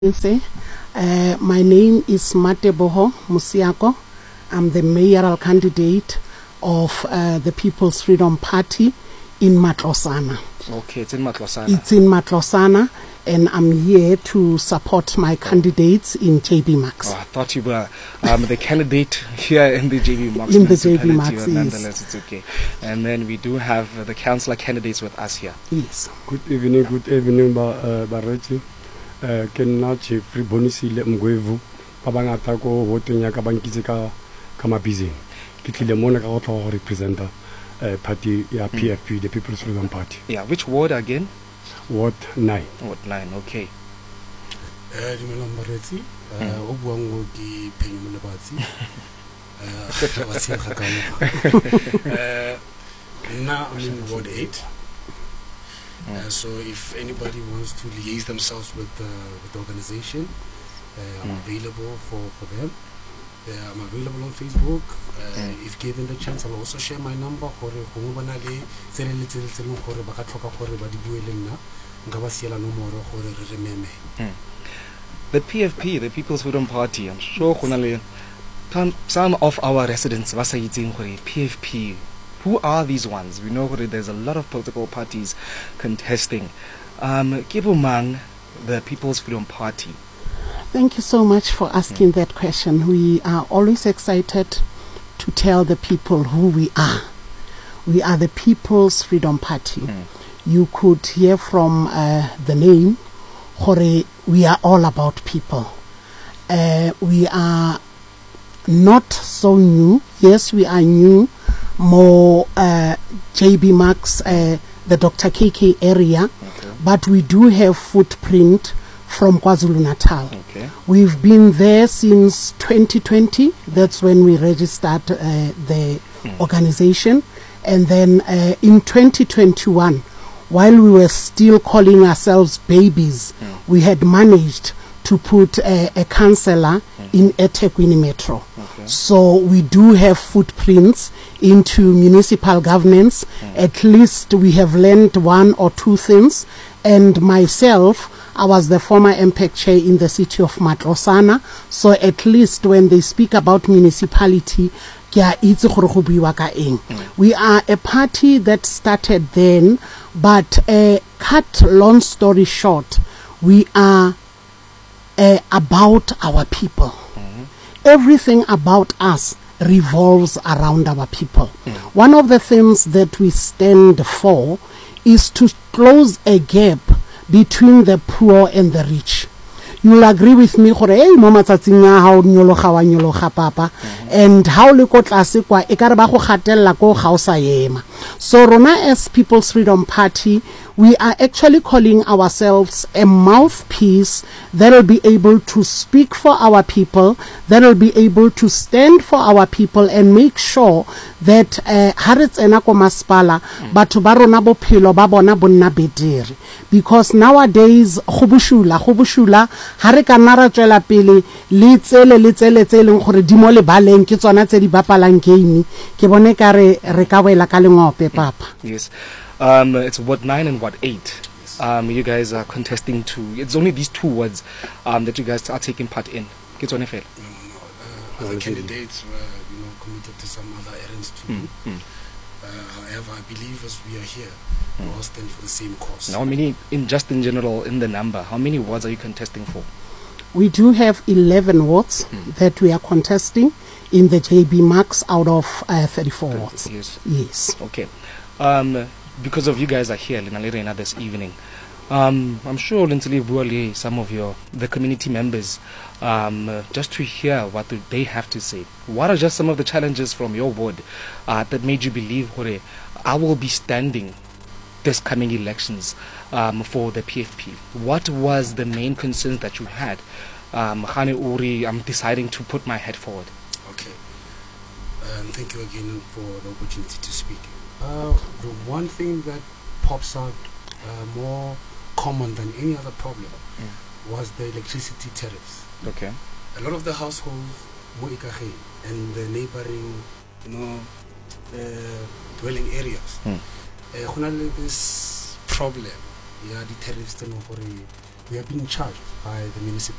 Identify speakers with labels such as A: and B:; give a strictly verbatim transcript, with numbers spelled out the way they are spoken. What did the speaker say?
A: Uh, my name is Mateboho Musiako. I'm the mayoral candidate of uh, the People's Freedom Party in Matlosana.
B: Okay, it's in Matlosana.
A: It's in Matlosana, and I'm here to support my candidates in J B Max.
B: Oh, I thought you were um, the candidate here in the J B Max.
A: In the J B Max, yes.
B: Nonetheless, it's okay. And then we do have uh, the councillor candidates with us here.
A: Yes.
C: Good evening, good evening, Barretti. Uh, Ken Nachi, Free Bonisile Mgwevu, Pabangata ko voting ya ka bankitse ka ka mabizeng. Ke tlile mona ka go tla representa uh, party ya P F P, the People's Freedom Party.
B: Yeah, which ward again?
C: Ward nine.
B: Ward nine, okay.
D: Eh dumelang Barretti, eh o buang go ke Phenyo Molebatsi. Eh ba se ga Eh now I'm in Ward eight. Uh, so if anybody wants to liaise themselves with the, with the organization, uh, I'm mm. available for, for them. Uh, I'm available on Facebook. Uh, mm. If given the chance, I'll also share my number.
B: Mm. The P F P, the People's Freedom Party, I'm sure some of our residents are saying P F P. Who are these ones? We know that there's a lot of political parties contesting. Um, Kibumang, the People's Freedom Party.
A: Thank you so much for asking mm. that question. We are always excited to tell the people who we are. We are the People's Freedom Party. Mm. You could hear from uh, the name, Hore, we are all about people. Uh, we are not so new. Yes, we are new. More uh, J B Max, uh, the Doctor K K area, okay. But we do have footprint from KwaZulu-Natal.
B: Okay.
A: We've been there since twenty twenty. That's when we registered uh, the mm. organization. And then uh, in twenty twenty-one, while we were still calling ourselves babies, mm. we had managed to put a, a councillor mm. in eThekwini Metro. Okay. So we do have footprints into municipal governance. Mm. At least we have learned one or two things. And myself, I was the former M P E C chair in the city of Matlosana. So at least when they speak about municipality, mm. we are a party that started then, but uh, cut long story short, we are Uh, about our people. Mm-hmm. Everything about us revolves around our people. Mm. One of the things that we stand for is to close a gap between the poor and the rich. You'll agree with me, hey, mama tsatsinya ha o nyologa wa nyologa papa, and how le ko tlase kwa e ka re ba go gatella ko ga o sa yema. So rona as People's Freedom Party, we are actually calling ourselves a mouthpiece that will be able to speak for our people, that will be able to stand for our people and make sure that ha re tsena ko masepala batho ba rona bophelo ba bona bo nna betere. Because nowadays go bushula go bushula ha re ka nna ra tswela pele le tsele le tsele tse leng gore di mo le baleng ke tsona tse di bapalang game ke bone ka re re ka wela ka lengope papa.
B: Yes. Um, it's Ward nine and Ward eight. Yes. Um, you guys are contesting to. It's only these two wards um, that you guys are taking part in. Get on fair.
D: No, no, no. Uh, other candidates were, you know, committed to some other errands too. Mm, mm. Uh, however, I believe as we are here, mm. we all stand for the same cause.
B: Now, how many, in just in general, in the number, how many wards are you contesting for?
A: We do have eleven wards mm. that we are contesting in the J B Max out of uh, thirty-four wards.
B: Yes.
A: Yes.
B: Okay. Um, because of you guys are here, Linalirena, this evening, um, I'm sure Lintley some of your the community members, um, uh, just to hear what do they have to say. What are just some of the challenges from your ward uh, that made you believe, Hore, I will be standing this coming elections um, for the P F P? What was the main concerns that you had? Um, Khane Uri, I'm deciding to put my head forward.
D: Okay. Um, thank you again for the opportunity to speak. Uh, the one thing that pops out uh, more common than any other problem mm. was the electricity tariffs.
B: Okay.
D: A lot of the households and the neighboring, you know, uh, dwelling areas. Mm. Uh, this problem, yeah, the tariffs we have been charged by the municipality